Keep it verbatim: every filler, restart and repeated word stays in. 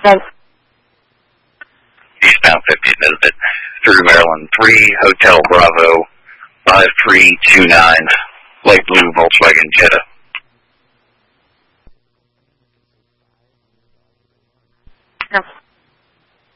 Yes. Eastbound fiftieth, isn't it? Through Maryland. three Hotel Bravo, five three two nine, light blue Volkswagen Jetta. Yes.